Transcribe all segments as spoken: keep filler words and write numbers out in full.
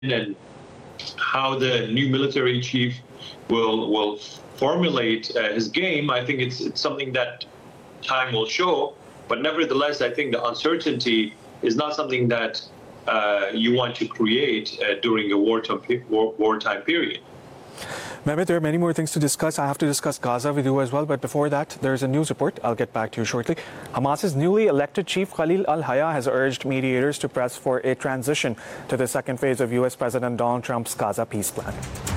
and how the new military chief will will formulate uh, his game, I think it's it's something that time will show. But nevertheless, I think the uncertainty is not something that uh, you want to create uh, during a wartime war, wartime period. Mehmet, there are many more things to discuss. I have to discuss Gaza with you as well. But before that, there's a news report. I'll get back to you shortly. Hamas's newly elected chief, Khalil al-Hayya, has urged mediators to press for a transition to the second phase of U S President Donald Trump's Gaza peace plan.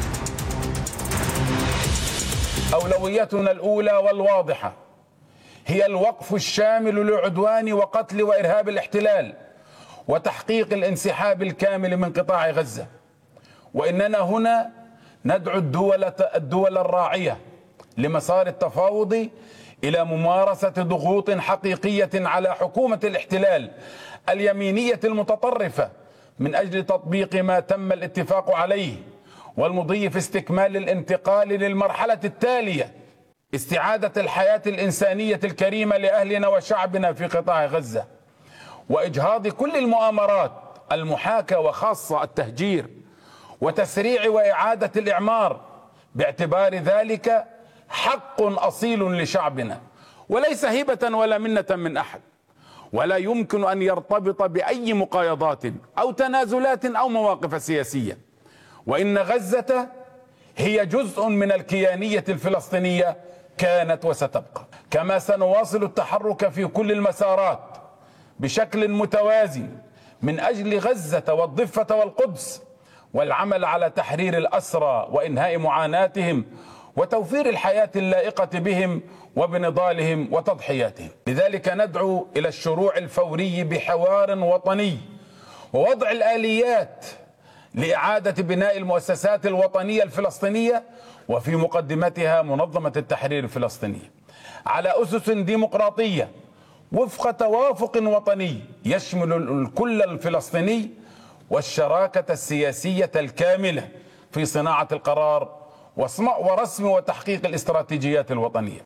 أولويتنا الأولى والواضحة هي الوقف الشامل لعدوان وقتل وإرهاب الاحتلال وتحقيق الانسحاب الكامل من قطاع غزة. وإننا هنا ندعو الدول الدول الراعية لمسار التفاوض إلى ممارسة ضغوط حقيقية على حكومة الاحتلال اليمينية المتطرفة من أجل تطبيق ما تم الاتفاق عليه والمضي في استكمال الانتقال للمرحلة التالية، استعادة الحياة الإنسانية الكريمة لأهلنا وشعبنا في قطاع غزة، وإجهاض كل المؤامرات المحاكة وخاصة التهجير وتسريع وإعادة الإعمار، باعتبار ذلك حق أصيل لشعبنا وليس هبة ولا منة من أحد، ولا يمكن أن يرتبط بأي مقايضات أو تنازلات أو مواقف سياسية. وإن غزة هي جزء من الكيانية الفلسطينية كانت وستبقى. كما سنواصل التحرك في كل المسارات بشكل متوازن من أجل غزة والضفة والقدس، والعمل على تحرير الأسرى وإنهاء معاناتهم وتوفير الحياة اللائقة بهم وبنضالهم وتضحياتهم. لذلك ندعو إلى الشروع الفوري بحوار وطني ووضع الآليات لإعادة بناء المؤسسات الوطنية الفلسطينية وفي مقدمتها منظمة التحرير الفلسطينية على أسس ديمقراطية وفق توافق وطني يشمل الكل الفلسطيني والشراكة السياسية الكاملة في صناعة القرار ورسم وتحقيق الاستراتيجيات الوطنية.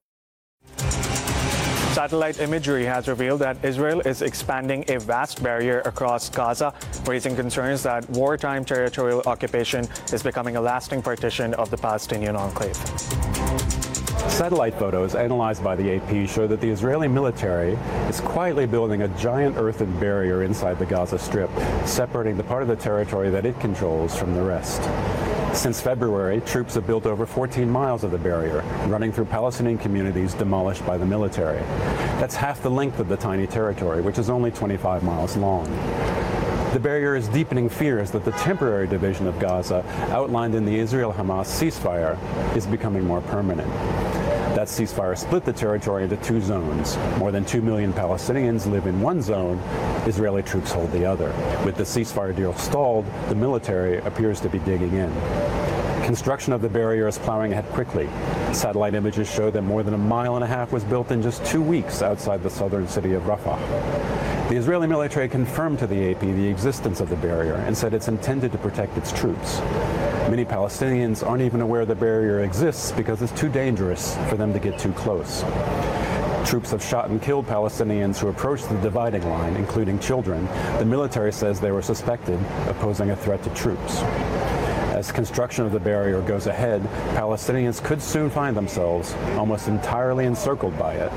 Satellite imagery has revealed that Israel is expanding a vast barrier across Gaza, raising concerns that wartime territorial occupation is becoming a lasting partition of the Palestinian enclave. Satellite photos analyzed by the A P show that the Israeli military is quietly building a giant earthen barrier inside the Gaza Strip, separating the part of the territory that it controls from the rest. Since February, troops have built over fourteen miles of the barrier, running through Palestinian communities demolished by the military. That's half the length of the tiny territory, which is only twenty-five miles long. The barrier is deepening fears that the temporary division of Gaza, outlined in the Israel-Hamas ceasefire, is becoming more permanent. That ceasefire split the territory into two zones. More than two million Palestinians live in one zone. Israeli troops hold the other. With the ceasefire deal stalled, the military appears to be digging in. Construction of the barrier is plowing ahead quickly. Satellite images show that more than a mile and a half was built in just two weeks outside the southern city of Rafah. The Israeli military confirmed to the A P the existence of the barrier and said it's intended to protect its troops. Many Palestinians aren't even aware the barrier exists because it's too dangerous for them to get too close. Troops have shot and killed Palestinians who approached the dividing line, including children. The military says they were suspected of posing a threat to troops. As construction of the barrier goes ahead, Palestinians could soon find themselves almost entirely encircled by it.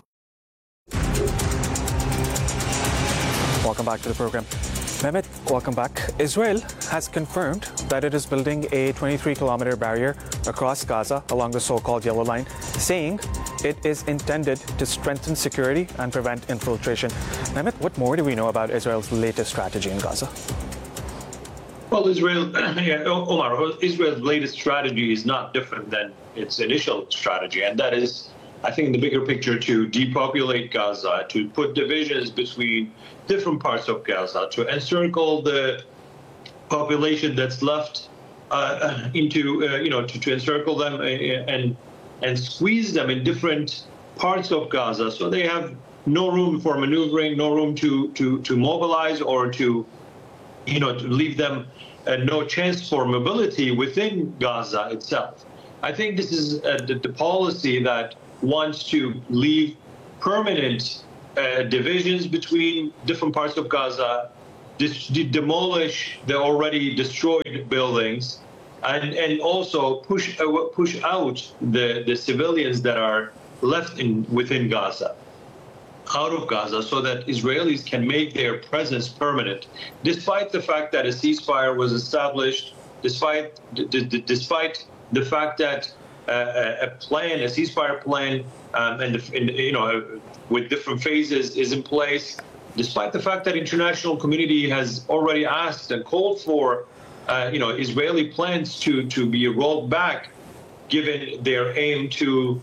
Welcome back to the program. Mehmet, welcome back. Israel has confirmed that it is building a twenty-three kilometer barrier across Gaza along the so-called Yellow Line, saying it is intended to strengthen security and prevent infiltration. Mehmet, what more do we know about Israel's latest strategy in Gaza? Well, Israel, yeah, Omar, Israel's latest strategy is not different than its initial strategy, and that is, I think, the bigger picture to depopulate Gaza, to put divisions between different parts of Gaza, to encircle the population that's left uh, into, uh, you know, to, to encircle them and and squeeze them in different parts of Gaza, so they have no room for maneuvering, no room to to to mobilize or to, you know, to leave them uh, no chance for mobility within Gaza itself. I think this is uh, the, the policy that wants to leave permanent uh, divisions between different parts of Gaza, dis- de- demolish the already destroyed buildings, and and also push uh, push out the, the civilians that are left in within Gaza, out of Gaza, so that Israelis can make their presence permanent, despite the fact that a ceasefire was established, despite d- d- despite the fact that uh, a plan, a ceasefire plan, um, and, the, and you know, with different phases is in place, despite the fact that international community has already asked and called for, uh, you know, Israeli plans to to be rolled back, given their aim to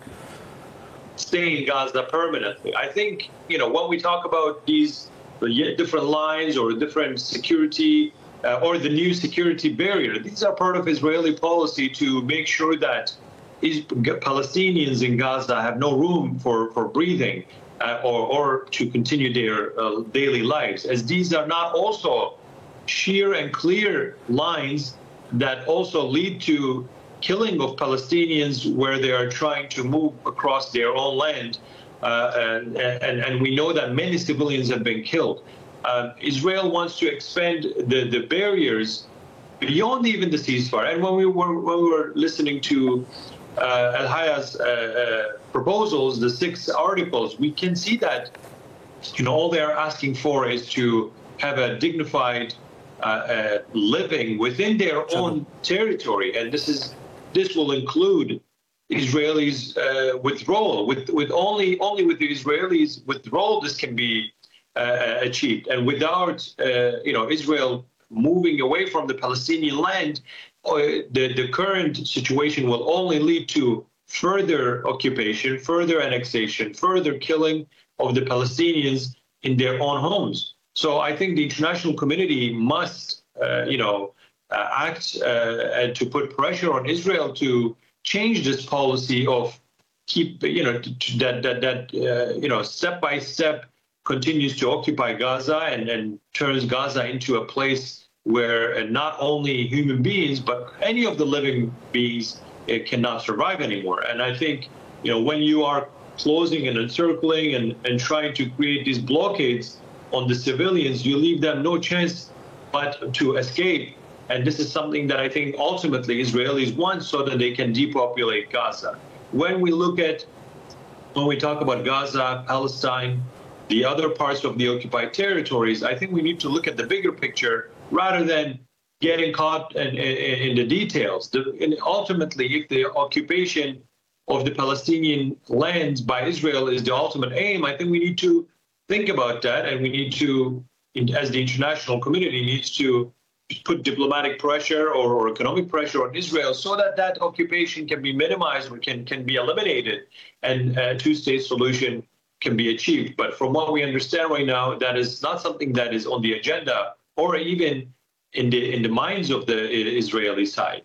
stay in Gaza permanently. I think, you know, when we talk about these different lines or different security uh, or the new security barrier, these are part of Israeli policy to make sure that is, Palestinians in Gaza have no room for, for breathing uh, or, or to continue their uh, daily lives, as these are not also sheer and clear lines that also lead to killing of Palestinians where they are trying to move across their own land. Uh, and, and, and we know that many civilians have been killed. Uh, Israel wants to expand the, the barriers beyond even the ceasefire. And when we were, when we were listening to uh, Al Haya's uh, uh, proposals, the six articles, we can see that, you know, all they are asking for is to have a dignified uh, uh, living within their own territory. And this is This will include Israelis' uh, withdrawal. With with only only with the Israelis' withdrawal, this can be uh, achieved. And without uh, you know Israel moving away from the Palestinian land, uh, the the current situation will only lead to further occupation, further annexation, further killing of the Palestinians in their own homes. So I think the international community must uh, you know. Uh, act uh, and to put pressure on Israel to change this policy of keep, you know, to, to that that that uh, you know, step by step continues to occupy Gaza and, and turns Gaza into a place where uh, not only human beings but any of the living beings uh, cannot survive anymore. And I think, you know, when you are closing and encircling and, and trying to create these blockades on the civilians, you leave them no chance but to escape. And this is something that I think ultimately Israelis want so that they can depopulate Gaza. When we look at, when we talk about Gaza, Palestine, the other parts of the occupied territories, I think we need to look at the bigger picture rather than getting caught in, in, in the details. The, and ultimately, if the occupation of the Palestinian lands by Israel is the ultimate aim, I think we need to think about that, and we need to, as the international community needs to put diplomatic pressure or, or economic pressure on Israel so that that occupation can be minimized or can, can be eliminated and a two-state solution can be achieved. But from what we understand right now, that is not something that is on the agenda or even in the in the minds of the Israeli side.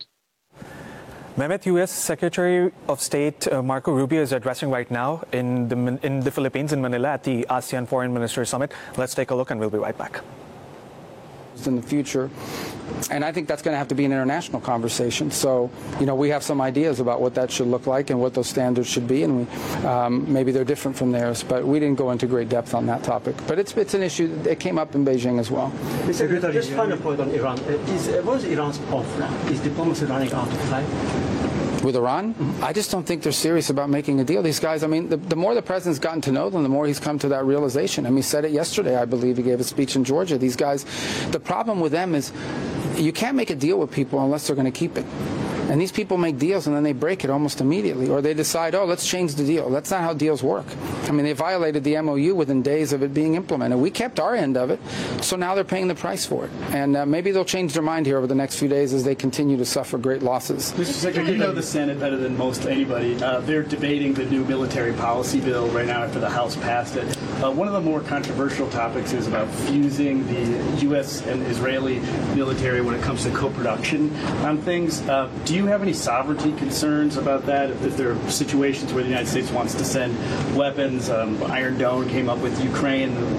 Mehmet, U S Secretary of State uh, Marco Rubio is addressing right now in the, in the Philippines, in Manila, at the ASEAN Foreign Ministers Summit. Let's take a look and we'll be right back. In the future, and I think that's going to have to be an international conversation. So, you know, we have some ideas about what that should look like and what those standards should be, and we, um, maybe they're different from theirs. But we didn't go into great depth on that topic. But it's it's an issue that came up in Beijing as well. Mister Secretary, just final point on Iran. Is uh, what is Iran's path now? Is diplomacy running out of time? With Iran, I just don't think they're serious about making a deal. These guys, I mean, the, the more the president's gotten to know them, the more he's come to that realization. I mean, he said it yesterday, I believe. He gave a speech in Georgia. These guys, the problem with them is you can't make a deal with people unless they're going to keep it. And these people make deals and then they break it almost immediately, or they decide, oh, let's change the deal. That's not how deals work. I mean, they violated the M O U within days of it being implemented. We kept our end of it, so now they're paying the price for it. And uh, maybe they'll change their mind here over the next few days as they continue to suffer great losses. Mister Secretary, you know the Senate better than most anybody. Uh, they're debating the new military policy bill right now after the House passed it. Uh, one of the more controversial topics is about fusing the U S and Israeli military when it comes to co-production on things. Uh, do you have any sovereignty concerns about that? If, if there are situations where the United States wants to send weapons, um, Iron Dome came up with Ukraine when the Israelis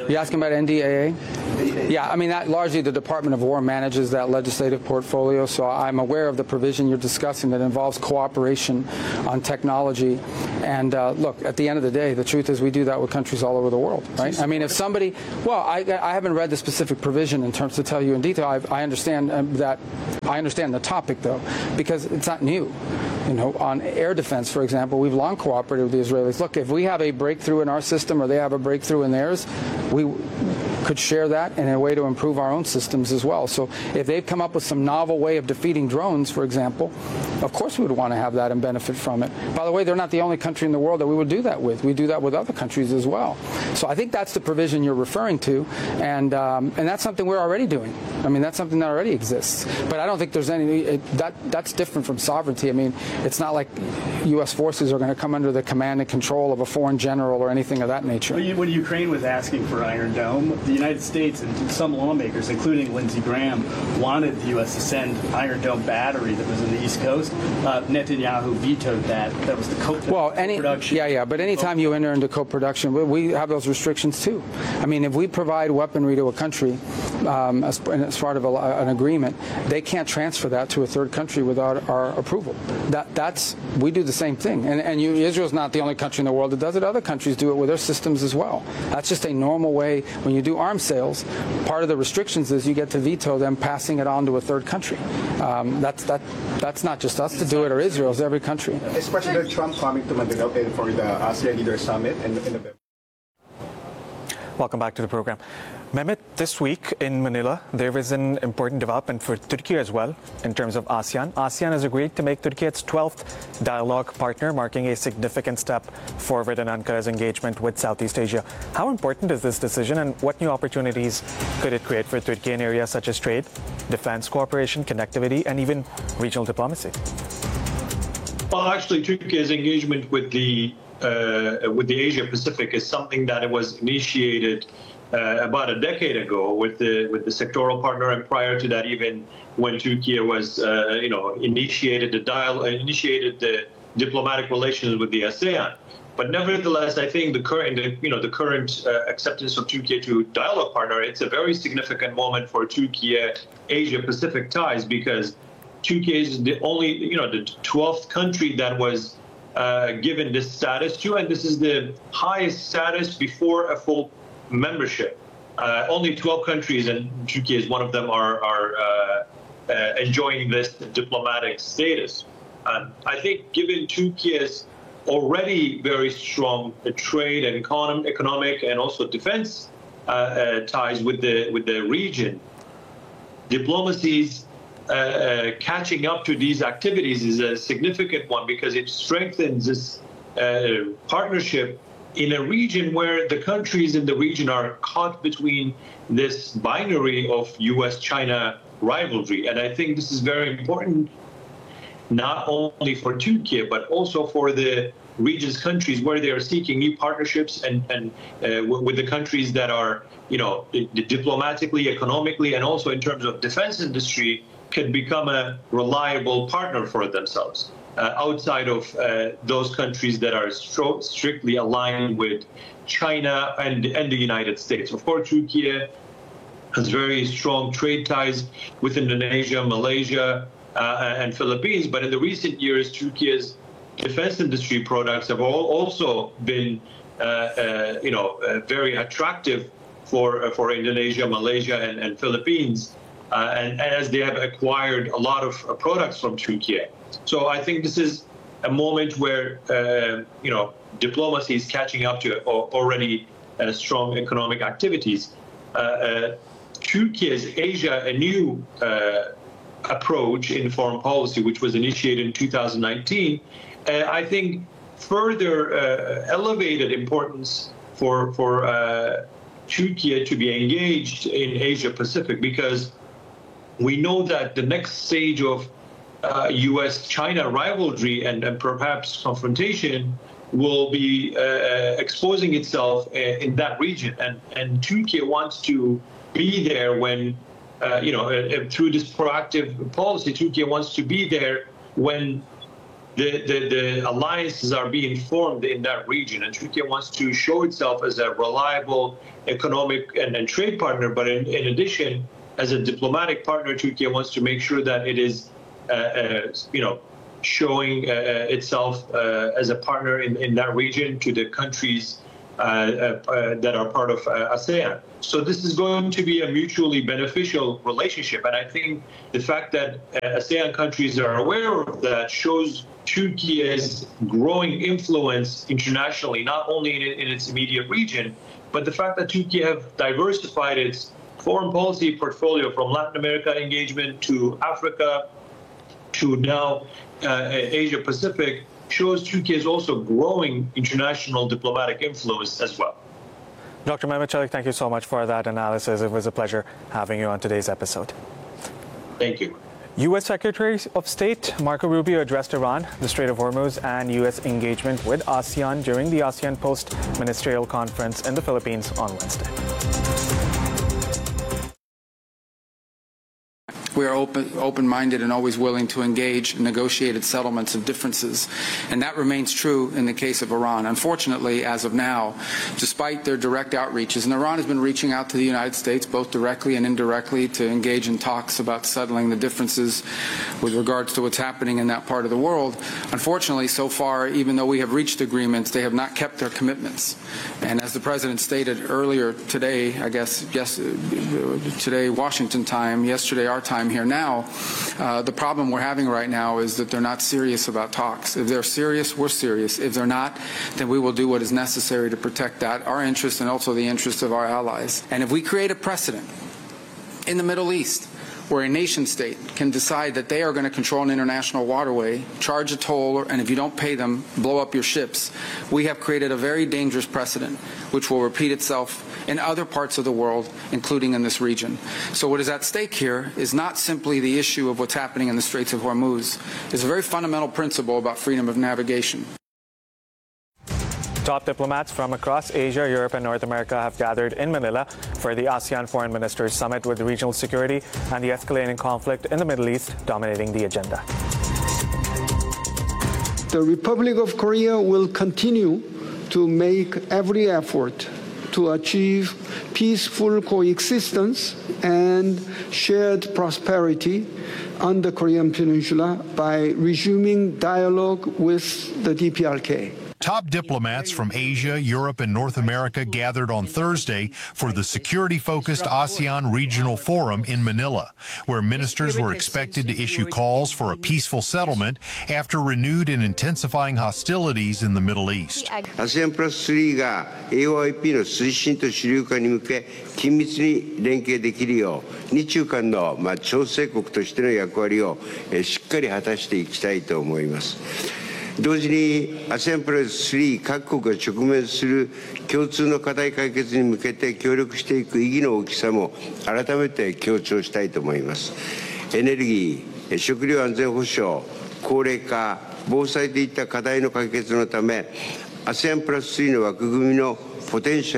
You asking about N D A A? Yeah, I mean, that largely the Department of War manages that legislative portfolio, so I'm aware of the provision you're discussing that involves cooperation on technology. And uh, look, at the end of the day, the truth is we do that with countries all over the world, right? I mean, if somebody, well, I, I haven't read the specific provision in terms to tell you in detail. I, I understand um, that, I understand the topic, though, because it's not new. You know, on air defense, for example, we've long cooperated with the Israelis. Look, if we have a breakthrough in our system or they have a breakthrough in theirs, we could share that in a way to improve our own systems as well. So if they've come up with some novel way of defeating drones, for example, of course we would want to have that and benefit from it. By the way, they're not the only country in the world that we would do that with. We do that with other countries as well. So I think that's the provision you're referring to, and um, and that's something we're already doing. I mean, that's something that already exists. But I don't think there's any, it, that that's different from sovereignty. I mean, it's not like U S forces are going to come under the command and control of a foreign general or anything of that nature. When Ukraine was asking for Iron Dome, the United States and some lawmakers, including Lindsey Graham, wanted the U S to send Iron Dome battery that was in the East Coast. Uh, Netanyahu vetoed that. That was the co well, any, production. Yeah, yeah, but anytime you enter into co-production, we have those restrictions too. I mean, if we provide weaponry to a country um, as, as part of a, an agreement, they can't transfer that to a third country without our approval. That that's we do the same thing, and and you, Israel's not the only country in the world that does it. Other countries do it with their systems as well. That's just a normal way when you do arms sales. Part of the restrictions is you get to veto them passing it on to a third country. Um, that's that that's not just us to do it or Israel, it's every country. Is President Trump coming to Manila for the ASEAN Leaders Summit? And, and the Welcome back to the program. Mehmet, this week in Manila, there is an important development for Turkey as well in terms of ASEAN. ASEAN has agreed to make Turkey its twelfth dialogue partner, marking a significant step forward in Ankara's engagement with Southeast Asia. How important is this decision, and what new opportunities could it create for Turkey in areas such as trade, defense cooperation, connectivity, and even regional diplomacy? Well, actually, Turkey's engagement with the uh, with the Asia Pacific is something that it was initiated uh, about a decade ago with the with the sectoral partner, and prior to that, even when Turkey was uh, you know initiated the dialogue, initiated the diplomatic relations with the ASEAN. But nevertheless, I think the current you know the current uh, acceptance of Turkey to dialogue partner, it's a very significant moment for Turkey Asia Pacific ties, because Turkey is the only, you know, the twelfth country that was uh, given this status to, and this is the highest status before a full membership. Uh, only twelve countries, and Turkey is one of them, are, are uh, uh, enjoying this diplomatic status. Um, I think given Turkey's already very strong trade and economic, economic and also defense uh, uh, ties with the with the region, diplomacy's Uh, uh, catching up to these activities is a significant one, because it strengthens this uh, partnership in a region where the countries in the region are caught between this binary of U S China rivalry. And I think this is very important, not only for Turkey, but also for the region's countries where they are seeking new partnerships and, and uh, with the countries that are, you know, diplomatically, economically, and also in terms of defense industry, can become a reliable partner for themselves uh, outside of uh, those countries that are stro- strictly aligned with China and, and the United States. Of course, Turkey has very strong trade ties with Indonesia, Malaysia, uh, and Philippines. But in the recent years, Turkey's defense industry products have all also been, uh, uh, you know, uh, very attractive for uh, for Indonesia, Malaysia, and, and Philippines. Uh, and, and as they have acquired a lot of uh, products from Turkey. So I think this is a moment where, uh, you know, diplomacy is catching up to already uh, strong economic activities. Uh, uh, Turkey's Asia, a new uh, approach in foreign policy, which was initiated in two thousand nineteen, uh, I think further uh, elevated importance for, for uh, Turkey to be engaged in Asia Pacific, because we know that the next stage of uh, U S China rivalry and, and perhaps confrontation will be uh, exposing itself uh, in that region. And, and Turkey wants to be there when, uh, you know, uh, through this proactive policy, Turkey wants to be there when the, the, the alliances are being formed in that region, and Turkey wants to show itself as a reliable economic and, and trade partner. But in, in addition, as a diplomatic partner, Turkey wants to make sure that it is, uh, uh, you know, showing uh, itself uh, as a partner in, in that region to the countries uh, uh, that are part of uh, ASEAN. So this is going to be a mutually beneficial relationship. And I think the fact that uh, ASEAN countries are aware of that shows Turkey's growing influence internationally, not only in, in its immediate region, but the fact that Turkey have diversified its foreign policy portfolio from Latin America engagement to Africa to now uh, Asia Pacific shows Turkey is also growing international diplomatic influence as well. Doctor Mehmet Çelik, thank you so much for that analysis. It was a pleasure having you on today's episode. Thank you. U S Secretary of State Marco Rubio addressed Iran, the Strait of Hormuz, and U S engagement with ASEAN during the ASEAN Post-Ministerial Conference in the Philippines on Wednesday. We are open, open-minded and always willing to engage in negotiated settlements of differences, and that remains true in the case of Iran. Unfortunately, as of now, despite their direct outreaches, and Iran has been reaching out to the United States both directly and indirectly to engage in talks about settling the differences with regards to what's happening in that part of the world. Unfortunately, so far, even though we have reached agreements, they have not kept their commitments. And as the President stated earlier today, I guess yes, today Washington time, yesterday our time here now, uh, the problem we're having right now is that they're not serious about talks. If they're serious, we're serious. If they're not, then we will do what is necessary to protect that, our interests and also the interests of our allies. And if we create a precedent in the Middle East where a nation state can decide that they are going to control an international waterway, charge a toll, and if you don't pay them, blow up your ships, we have created a very dangerous precedent which will repeat itself in other parts of the world, including in this region. So what is at stake here is not simply the issue of what's happening in the Straits of Hormuz. It's a very fundamental principle about freedom of navigation. Top diplomats from across Asia, Europe, and North America have gathered in Manila for the ASEAN Foreign Ministers Summit, with regional security and the escalating conflict in the Middle East dominating the agenda. The Republic of Korea will continue to make every effort to achieve peaceful coexistence and shared prosperity on the Korean Peninsula by resuming dialogue with the D P R K. Top diplomats from Asia, Europe, and North America gathered on Thursday for the security-focused ASEAN Regional Forum in Manila, where ministers were expected to issue calls for a peaceful settlement after renewed and intensifying hostilities in the Middle East. ASEANプラススリーが エーオーアイピー の推進と主流化に向け緊密に連携できるよう、日中間の、まあ、調整国としての役割を、えー、しっかり果たしていきたいと思います。同時に アセアン プラススリー各国が直面する共通の課題解決に向けて協力していく意義の大きさも改めて強調したいと思います。エネルギー、食料安全保障、高齢化、防災といった課題の解決のため アセアン プラススリーの枠組みの The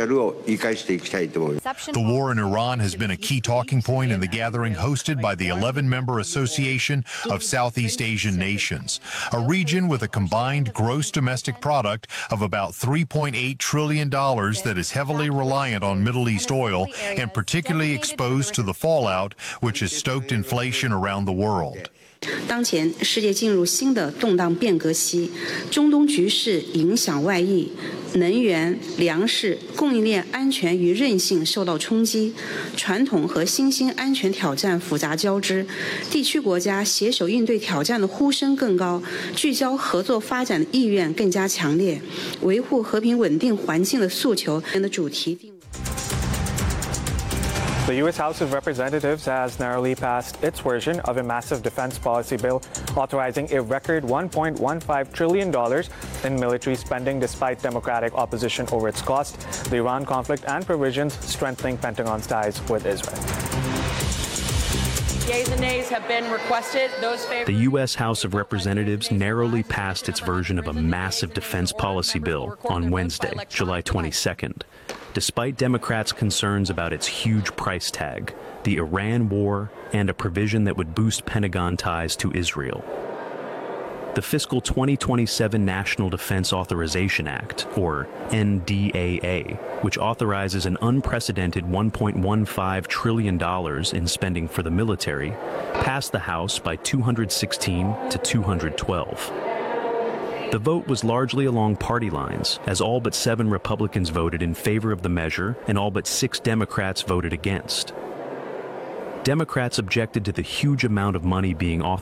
war in Iran has been a key talking point in the gathering hosted by the eleven-member Association of Southeast Asian Nations, a region with a combined gross domestic product of about three point eight trillion dollars that is heavily reliant on Middle East oil and particularly exposed to the fallout, which has stoked inflation around the world. 当前世界进入新的动荡变革期，中东局势影响外溢，能源、粮食、供应链安全与韧性受到冲击，传统和新兴安全挑战复杂交织，地区国家携手应对挑战的呼声更高，聚焦合作发展的意愿更加强烈，维护和平稳定环境的诉求的主题定。 The U S House of Representatives has narrowly passed its version of a massive defense policy bill authorizing a record one point one five trillion dollars in military spending despite Democratic opposition over its cost, the Iran conflict, and provisions strengthening Pentagon's ties with Israel. Yeas and nays have been requested. Those the U S House of Representatives narrowly passed its version of a massive defense policy bill on Wednesday, July twenty-second. Despite Democrats' concerns about its huge price tag, the Iran war, and a provision that would boost Pentagon ties to Israel. The fiscal twenty twenty-seven National Defense Authorization Act, or N D A A, which authorizes an unprecedented one point one five trillion dollars in spending for the military, passed the House by two hundred sixteen to two hundred twelve. The vote was largely along party lines, as all but seven Republicans voted in favor of the measure and all but six Democrats voted against. Democrats objected to the huge amount of money being authorized